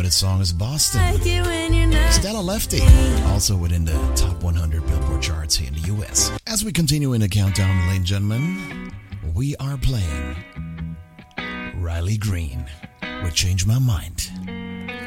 favorite song is Boston. Stella Lefty, also within the top 100 Billboard charts here in the US. As we continue in the countdown, ladies and gentlemen, we are playing Riley Green with Change My Mind.